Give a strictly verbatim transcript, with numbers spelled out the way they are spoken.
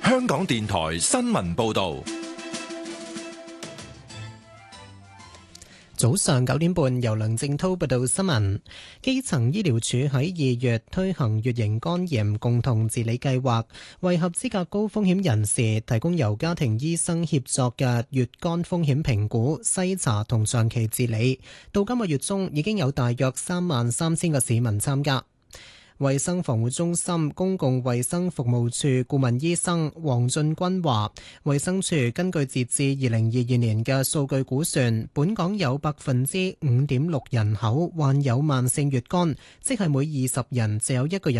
香港電台新聞報道。 早上九點半，由梁正濤報道新聞。基層醫療署喺二月推行乙型肝炎共同治理計劃，為合資格高風險人士提供由家庭醫生協作嘅乙肝風險評估、篩查同長期治理。到今個月中，已經有大約三萬三千個市民參加。衛生防護中心公共衛生服務處顧問醫生黃俊君話，衛生署根據截至二零二二年嘅數據估算，本港有百分之五點六人口患有慢性乙肝，即係每二十人就有一個人